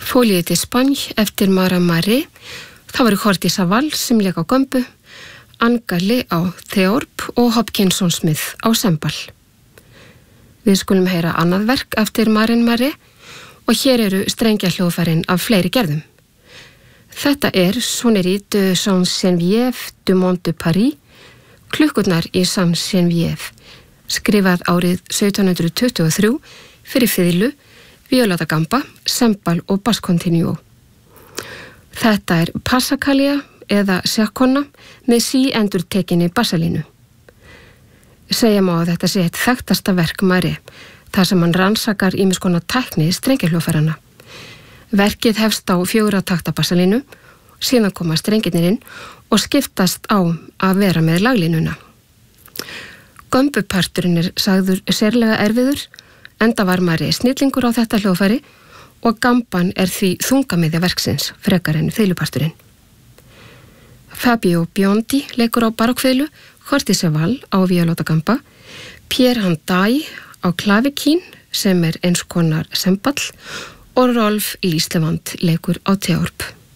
Folie d'Espagne eftir Mara Mare, það voru Jordi Savall sem lék á gömbu, Angeli á theorb og Hopkinson Smith á sembal. Við skulum heyra annað verk eftir Marin Mare og hér eru strengjahljóðfærin af fleiri gerðum. Þetta Sonnerie de Saint-Geneviève du Mont de Paris, klukkurnar í Saint-Geneviève, skrifað árið 1723 fyrir fiðlu, violata gamba, sembal og bass continuo. Þetta Passacaglia eða Seaconna með síendurtekinni bassalínu. Segja má að þetta sé eitt þekktasta verk Mare, þar sem hann rannsakar ýmiss konar tækni strengjahljóðfæranna. Verkið hefst á 4 takta bassalínu, síðan koma strengirnir inn og skiptast á að vera með laglínuna. Gömbuparturinn sagður sérlega erfiður, enda var Mare snillingur á þetta hljóðfæri og gamban því þungamiðja verksins frekar en fiðluparturinn. Fabio Biondi leikur á barokkfiðlu, Jordi Savall á violata gamba, Pierre Handai á klavikín sem eins konar semball og Rolf Lislevand leikur á theorb.